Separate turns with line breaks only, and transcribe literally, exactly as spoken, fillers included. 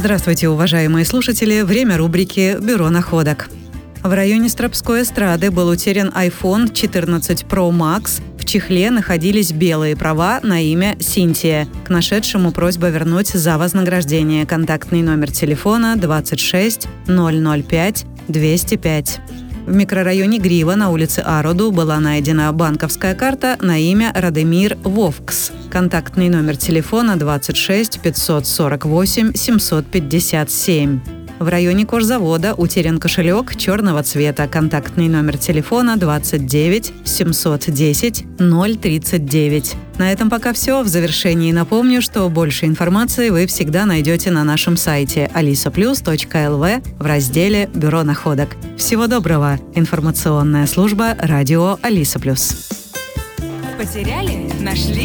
Здравствуйте, уважаемые слушатели. Время рубрики «Бюро находок». В районе Стропской эстрады был утерян iPhone четырнадцать Pro Max. В чехле находились белые права на имя Синтия. К нашедшему просьба вернуть за вознаграждение. Контактный номер телефона двадцать шесть ноль ноль пять двести пять. В микрорайоне Грива на улице Ароду была найдена банковская карта на имя Радемир Вовкс. Контактный номер телефона двадцать шесть пятьсот сорок восемь семьсот пятьдесят семь. В районе кожзавода утерян кошелек черного цвета. Контактный номер телефона двадцать девять семьсот десять ноль тридцать девять. На этом пока все. В завершении напомню, что больше информации вы всегда найдете на нашем сайте алиса плюс точка эл ви в разделе «Бюро находок». Всего доброго! Информационная служба радио Алиса Плюс.
Потеряли? Нашли?